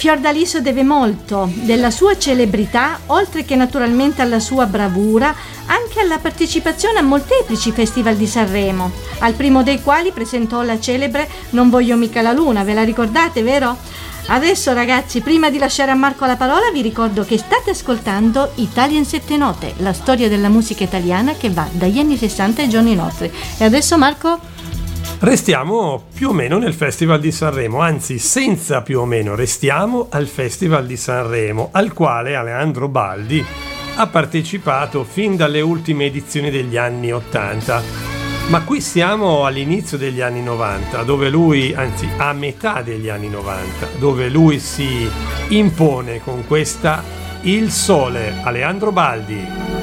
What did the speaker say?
Fiordaliso deve molto della sua celebrità, oltre che naturalmente alla sua bravura, anche alla partecipazione a molteplici festival di Sanremo, al primo dei quali presentò la celebre Non voglio mica la luna, ve la ricordate, vero? Adesso ragazzi, prima di lasciare a Marco la parola, vi ricordo che state ascoltando Italia in 7 note, la storia della musica italiana che va dagli anni 60 ai giorni nostri. E adesso Marco? Restiamo più o meno nel Festival di Sanremo, anzi senza più o meno, restiamo al Festival di Sanremo, al quale Aleandro Baldi ha partecipato fin dalle ultime edizioni degli anni 80. Ma qui siamo all'inizio degli anni 90, dove lui, anzi a metà degli anni 90, dove lui si impone con questa Il Sole. Aleandro Baldi.